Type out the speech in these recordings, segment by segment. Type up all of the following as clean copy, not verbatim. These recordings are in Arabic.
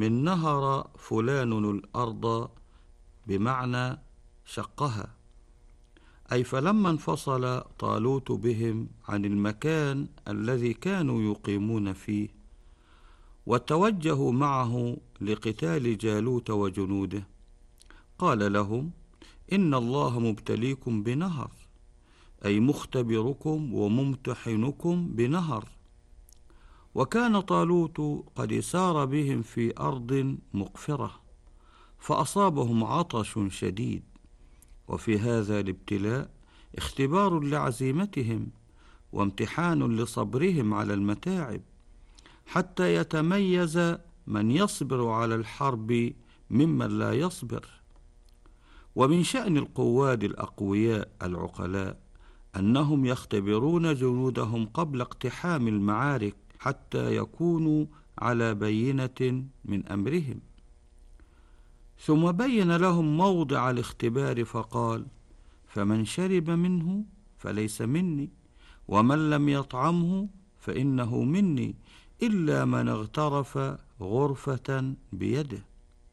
من نهر فلان الأرض بمعنى شقها، أي فلما انفصل طالوت بهم عن المكان الذي كانوا يقيمون فيه وتوجهوا معه لقتال جالوت وجنوده، قال لهم: إن الله مبتليكم بنهر، أي مختبركم وممتحنكم بنهر. وكان طالوت قد سار بهم في أرض مقفرة، فأصابهم عطش شديد، وفي هذا الابتلاء اختبار لعزيمتهم وامتحان لصبرهم على المتاعب، حتى يتميز من يصبر على الحرب ممن لا يصبر. ومن شأن القواد الأقوياء العقلاء أنهم يختبرون جنودهم قبل اقتحام المعارك حتى يكونوا على بينة من أمرهم. ثم بين لهم موضع الاختبار فقال: فمن شرب منه فليس مني، ومن لم يطعمه فإنه مني، إلا من اغترف غرفة بيده.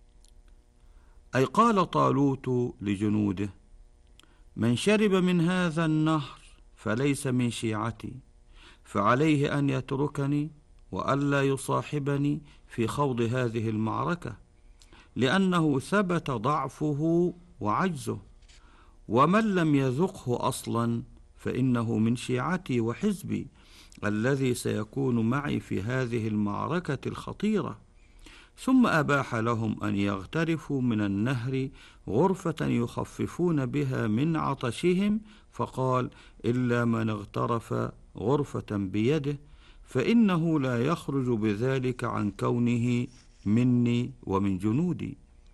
أي قال طالوت لجنوده: من شرب من هذا النهر فليس من شيعتي، فعليه أن يتركني وألا يصاحبني في خوض هذه المعركة، لأنه ثبت ضعفه وعجزه. ومن لم يذقه أصلا فإنه من شيعتي وحزبي الذي سيكون معي في هذه المعركة الخطيرة. ثم أباح لهم أن يغترفوا من النهر غرفة يخففون بها من عطشهم، فقال: إلا من اغترف غرفة بيده، فإنه لا يخرج بذلك عن كونه مني ومن جنودي.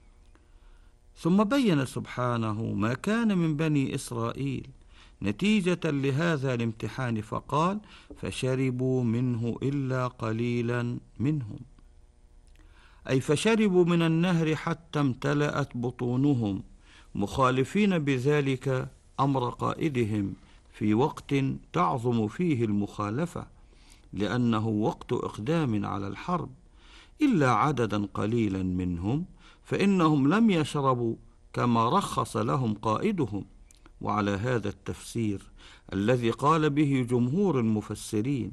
ثم بين سبحانه ما كان من بني إسرائيل نتيجة لهذا الامتحان، فقال: فشربوا منه إلا قليلا منهم، أي فشربوا من النهر حتى امتلأت بطونهم، مخالفين بذلك أمر قائدهم في وقت تعظم فيه المخالفة، لأنه وقت إقدام على الحرب، إلا عددا قليلا منهم، فإنهم لم يشربوا كما رخص لهم قائدهم. وعلى هذا التفسير الذي قال به جمهور المفسرين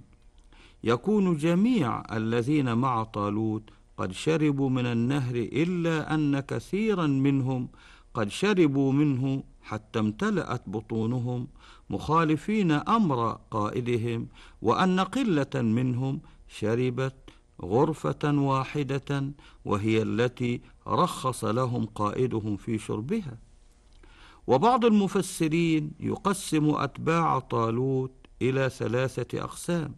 يكون جميع الذين مع طالوت قد شربوا من النهر، إلا أن كثيرا منهم قد شربوا منه حتى امتلأت بطونهم، مخالفين أمر قائدهم، وأن قلة منهم شربت غرفة واحدة، وهي التي رخص لهم قائدهم في شربها. وبعض المفسرين يقسم أتباع طالوت إلى 3 أقسام: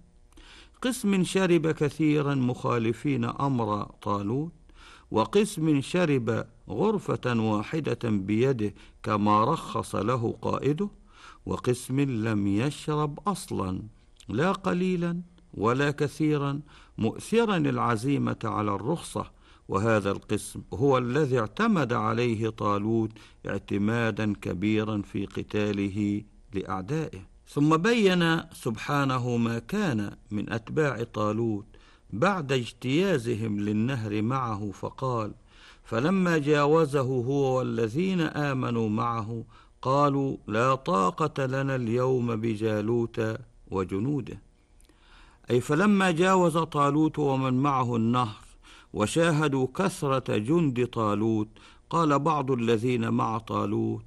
قسم شرب كثيرا مخالفين أمر طالوت، وقسم شرب غرفة واحدة بيده كما رخص له قائده، وقسم لم يشرب أصلا، لا قليلا ولا كثيرا، مؤثرا العزيمة على الرخصة. وهذا القسم هو الذي اعتمد عليه طالوت اعتمادا كبيرا في قتاله لأعدائه. ثم بين سبحانه ما كان من أتباع طالوت بعد اجتيازهم للنهر معه، فقال: فلما جاوزه هو والذين آمنوا معه قالوا: لا طاقة لنا اليوم بجالوت وجنوده، أي فلما جاوز طالوت ومن معه النهر وشاهدوا كثرة جند طالوت، قال بعض الذين مع طالوت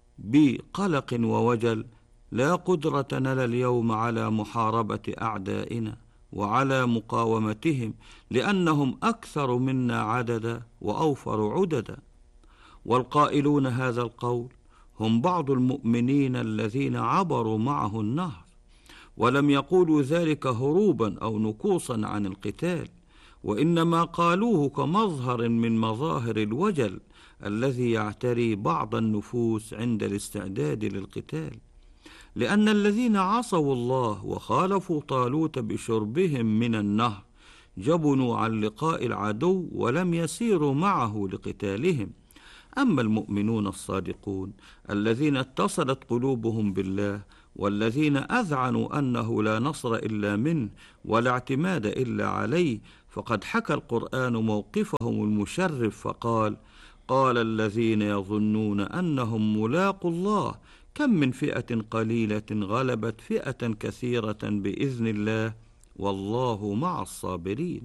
بقلق ووجل: لا قدرة لنا اليوم على محاربة أعدائنا وعلى مقاومتهم، لأنهم أكثر منا عددا وأوفر عددا. والقائلون هذا القول هم بعض المؤمنين الذين عبروا معه النهر، ولم يقولوا ذلك هروبا أو نكوصا عن القتال، وإنما قالوه كمظهر من مظاهر الوجل الذي يعتري بعض النفوس عند الاستعداد للقتال، لأن الذين عصوا الله وخالفوا طالوت بشربهم من النهر جبنوا عن لقاء العدو ولم يسيروا معه لقتالهم. أما المؤمنون الصادقون الذين اتصلت قلوبهم بالله، والذين أذعنوا أنه لا نصر إلا منه ولا اعتماد إلا عليه، فقد حكى القرآن موقفهم المشرف فقال: قال الذين يظنون أنهم ملاقوا الله كم من فئة قليلة غلبت فئة كثيرة بإذن الله والله مع الصابرين.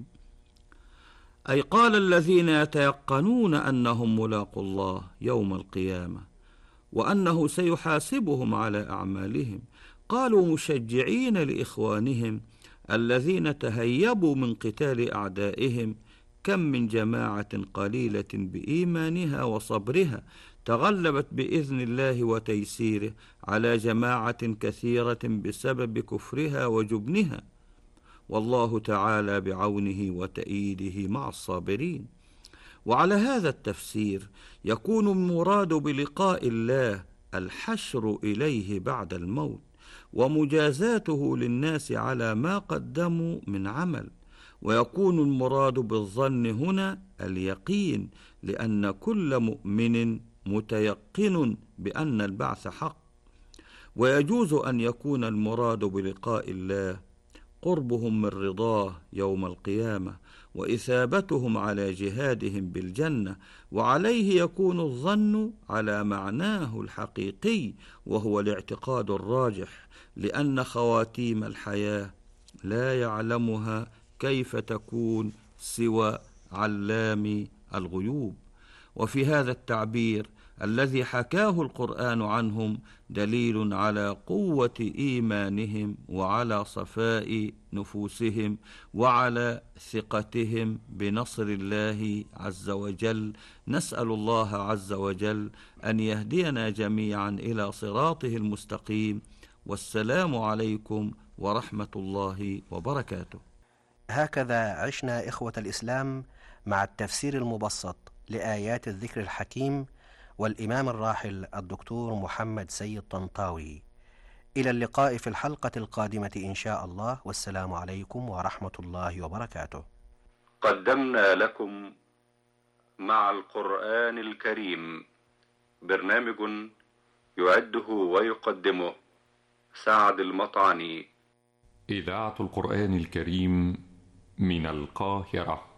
أي قال الذين يتيقنون أنهم ملاقوا الله يوم القيامة وأنه سيحاسبهم على أعمالهم، قالوا مشجعين لإخوانهم الذين تهيبوا من قتال أعدائهم: كم من جماعة قليلة بإيمانها وصبرها تغلبت بإذن الله وتيسيره على جماعة كثيرة بسبب كفرها وجبنها، والله تعالى بعونه وتأييده مع الصابرين. وعلى هذا التفسير يكون المراد بلقاء الله الحشر إليه بعد الموت ومجازاته للناس على ما قدموا من عمل، ويكون المراد بالظن هنا اليقين، لأن كل مؤمن متيقن بأن البعث حق. ويجوز أن يكون المراد بلقاء الله قربهم من رضاه يوم القيامة وإثابتهم على جهادهم بالجنة، وعليه يكون الظن على معناه الحقيقي وهو الاعتقاد الراجح، لأن خواتيم الحياة لا يعلمها كيف تكون سوى علام الغيوب. وفي هذا التعبير الذي حكاه القرآن عنهم دليل على قوة إيمانهم وعلى صفاء نفوسهم وعلى ثقتهم بنصر الله عز وجل. نسأل الله عز وجل أن يهدينا جميعا إلى صراطه المستقيم، والسلام عليكم ورحمة الله وبركاته. هكذا عشنا إخوة الإسلام مع التفسير المبسط لآيات الذكر الحكيم والإمام الراحل الدكتور محمد سيد طنطاوي. إلى اللقاء في الحلقة القادمة إن شاء الله، والسلام عليكم ورحمة الله وبركاته. قدمنا لكم مع القرآن الكريم برنامج يعده ويقدمه سعد المطعني. إذاعة القرآن الكريم من القاهرة.